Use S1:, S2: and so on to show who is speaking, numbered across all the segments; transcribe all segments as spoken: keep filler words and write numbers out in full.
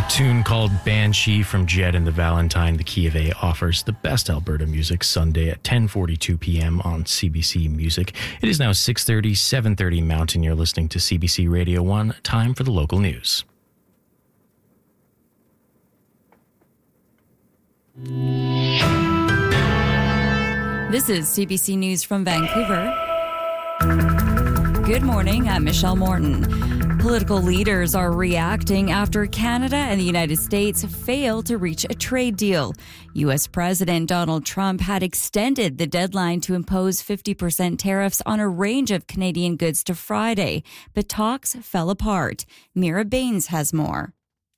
S1: Tune called Banshee from Jed and the Valentine. The Key of A offers the best Alberta music Sunday at ten forty-two p.m. on C B C Music. It is now six thirty, seven thirty Mountain. You're listening to C B C Radio one. Time for the local news.
S2: This is C B C News from Vancouver. Good morning, I'm Michelle Morton. Political leaders are reacting after Canada and the United States failed to reach a trade deal. U S. President Donald Trump had extended the deadline to impose fifty percent tariffs on a range of Canadian goods to Friday, but talks fell apart. Mira Baines has more.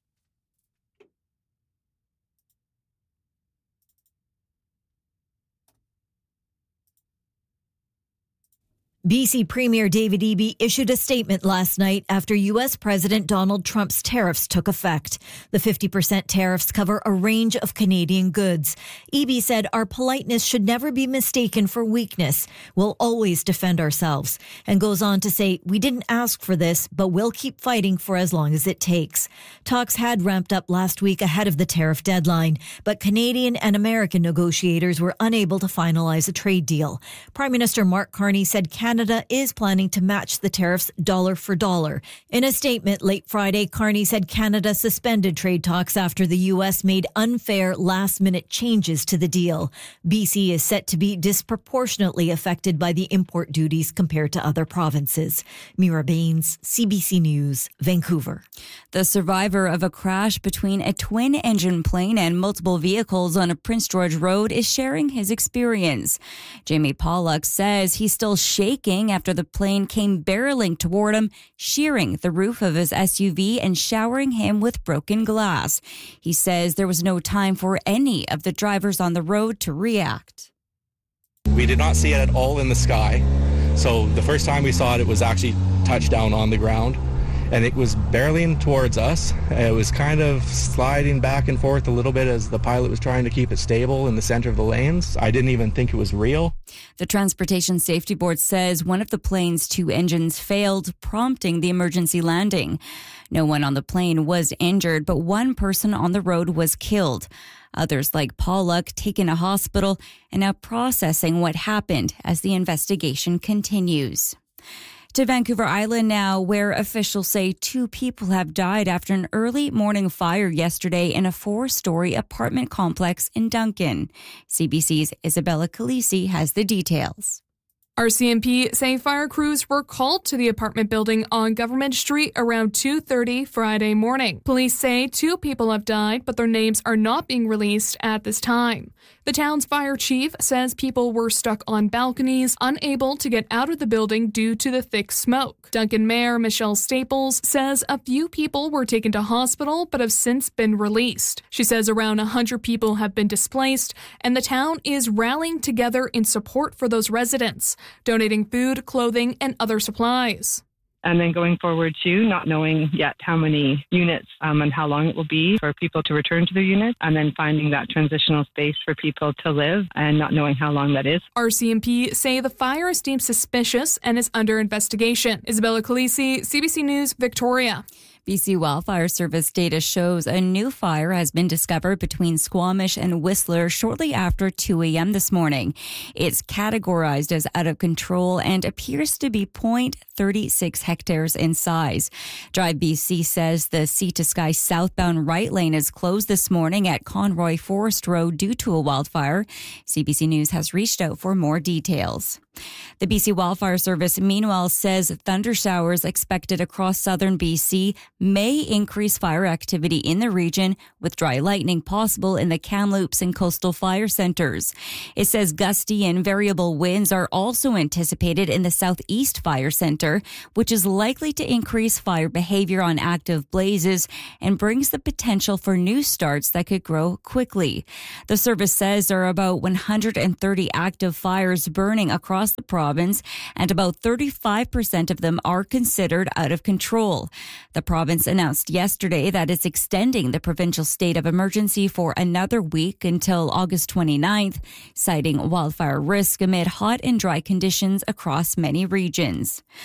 S3: B C Premier David Eby issued a statement last night after U S. President Donald Trump's tariffs took effect. The fifty percent tariffs cover a range of Canadian goods. Eby said our politeness should never be mistaken for weakness. We'll always defend ourselves. And goes on to say, we didn't ask for this, but we'll keep fighting for as long as it takes. Talks had ramped up last week ahead of the tariff deadline, but Canadian and American negotiators were unable to finalize a trade deal. Prime Minister Mark Carney said Canada Canada is planning to match the tariffs dollar for dollar. In a statement late Friday, Carney said Canada suspended trade talks after the U S made unfair last-minute changes to the deal. B C is set to be disproportionately affected by the import duties compared to other provinces. Mira Baines, C B C News, Vancouver.
S2: The survivor of a crash between a twin-engine plane and multiple vehicles on a Prince George Road is sharing his experience. Jamie Pollock says he's still shaking after the plane came barreling toward him, shearing the roof of his S U V and showering him with broken glass. He says there was no time for any of the drivers on the road to react.
S4: We did not see it at all in the sky. So the first time we saw it, it was actually touchdown on the ground. And it was barreling towards us. It was kind of sliding back and forth a little bit as the pilot was trying to keep it stable in the center of the lanes. I didn't even think it was real.
S2: The Transportation Safety Board says one of the plane's two engines failed, prompting the emergency landing. No one on the plane was injured, but one person on the road was killed. Others, like Pollock, taken to hospital and now processing what happened as the investigation continues. To Vancouver Island now, where officials say two people have died after an early morning fire yesterday in a four-story apartment complex in Duncan. C B C's Isabella Calisi has the details.
S5: R C M P say fire crews were called to the apartment building on Government Street around two thirty Friday morning. Police say two people have died, but their names are not being released at this time. The town's fire chief says people were stuck on balconies, unable to get out of the building due to the thick smoke. Duncan Mayor Michelle Staples says a few people were taken to hospital but have since been released. She says around one hundred people have been displaced, and the town is rallying together in support for those residents, donating food, clothing, and other supplies.
S6: And then going forward too, not knowing yet how many units um, and how long it will be for people to return to their units, and then finding that transitional space for people to live and not knowing how long that is.
S5: R C M P say the fire is deemed suspicious and is under investigation. Isabella Calisi, C B C News, Victoria.
S2: B C Wildfire Service data shows a new fire has been discovered between Squamish and Whistler shortly after two a.m. this morning. It's categorized as out of control and appears to be zero point three six hectares in size. Drive B C says the Sea to Sky southbound right lane is closed this morning at Conroy Forest Road due to a wildfire. C B C News has reached out for more details. The B C Wildfire Service, meanwhile, says thunder showers expected across southern B C may increase fire activity in the region, with dry lightning possible in the Kamloops and coastal fire centers. It says gusty and variable winds are also anticipated in the southeast fire center, which is likely to increase fire behavior on active blazes and brings the potential for new starts that could grow quickly. The service says there are about one hundred thirty active fires burning across the province, and about thirty-five percent of them are considered out of control. The province announced yesterday that it's extending the provincial state of emergency for another week until August twenty-ninth, citing wildfire risk amid hot and dry conditions across many regions.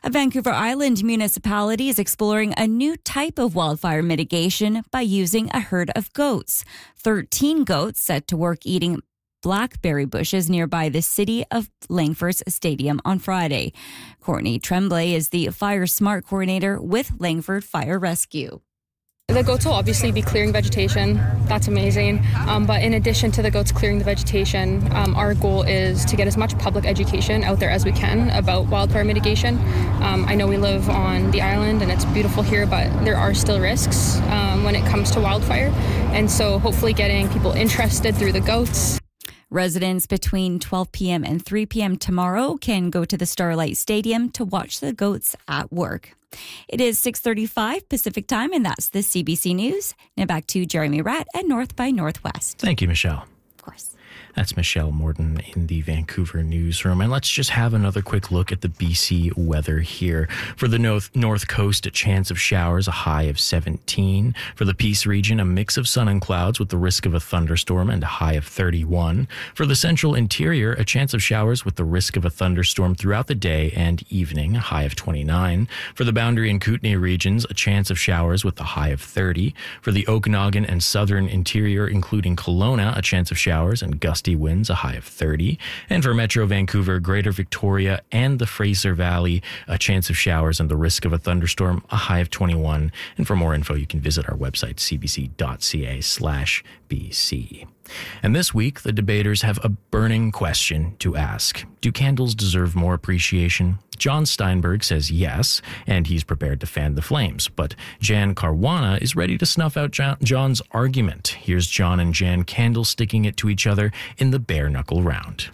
S2: A Vancouver Island municipality is exploring a new type of wildfire mitigation by using a herd of goats. thirteen goats set to work eating blackberry bushes nearby the city of Langford's Stadium on Friday. Courtney Tremblay is the Fire Smart coordinator with Langford Fire Rescue.
S7: The goats will obviously be clearing vegetation. That's amazing. Um, but in addition to the goats clearing the vegetation, um, our goal is to get as much public education out there as we can about wildfire mitigation. Um, I know we live on the island and it's beautiful here, but there are still risks um, when it comes to wildfire. And so hopefully getting people interested through the goats.
S2: Residents between twelve p.m. and three p.m. tomorrow can go to the Starlight Stadium to watch the goats at work. It is six thirty-five Pacific Time, and that's the C B C News. Now back to Jeremy Ratt at North by Northwest.
S1: Thank you, Michelle.
S2: Of course.
S1: That's Michelle Morton in the Vancouver newsroom. And let's just have another quick look at the B C weather here. For the north, north coast, a chance of showers, a high of seventeen. For the Peace region, a mix of sun and clouds with the risk of a thunderstorm and a high of thirty-one. For the central interior, a chance of showers with the risk of a thunderstorm throughout the day and evening, a high of twenty-nine. For the Boundary and Kootenay regions, a chance of showers with a high of thirty. For the Okanagan and southern interior, including Kelowna, a chance of showers and gusty winds, a high of thirty. And for Metro Vancouver, Greater Victoria, and the Fraser Valley, a chance of showers and the risk of a thunderstorm, a high of twenty-one. And for more info, you can visit our website, cbc.ca slash BC. And this week, the debaters have a burning question to ask. Do candles deserve more appreciation? John Steinberg says yes, and he's prepared to fan the flames. But Jan Caruana is ready to snuff out John, John's argument. Here's John and Jan candlesticking it to each other in the bare knuckle round.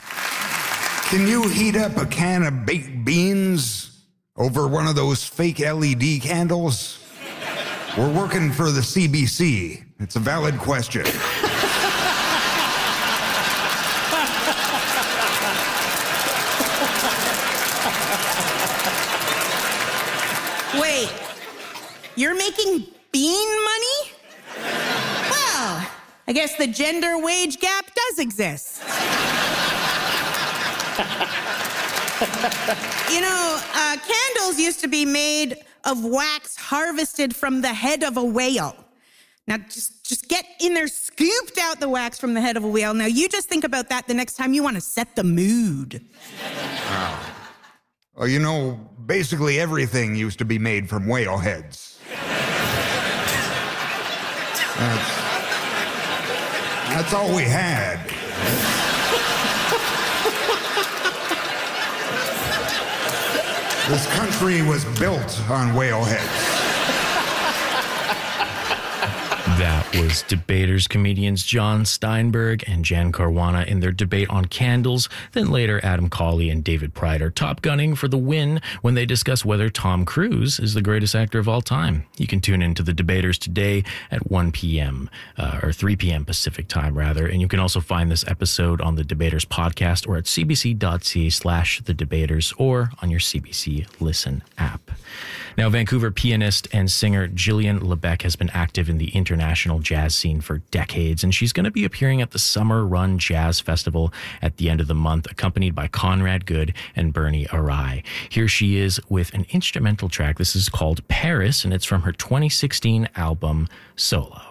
S8: Can you heat up a can of baked beans over one of those fake L E D candles? We're working for the C B C. It's a valid question.
S9: Wait, you're making bean money? Well, I guess the gender wage gap does exist. You know, uh, candles used to be made of wax harvested from the head of a whale. Now, just, just get in there, scooped out the wax from the head of a whale. Now, you just think about that the next time you want to set the mood.
S8: Wow. Well, you know, basically everything used to be made from whale heads. That's, that's all we had. This country was built on whale heads.
S1: That was debaters, comedians John Steinberg and Jan Caruana in their debate on candles. Then later, Adam Cawley and David Pride are top gunning for the win when they discuss whether Tom Cruise is the greatest actor of all time. You can tune into the debaters today at one p.m. Uh, or three p.m. Pacific time, rather. And you can also find this episode on the Debaters podcast or at cbc.ca slash the debaters or on your C B C Listen app. Now, Vancouver pianist and singer Gillian Lebec has been active in the international jazz scene for decades, and she's going to be appearing at the Summer Run Jazz Festival at the end of the month, accompanied by Conrad Good and Bernie Arai. Here she is with an instrumental track. This is called Paris, and it's from her twenty sixteen album, Solo.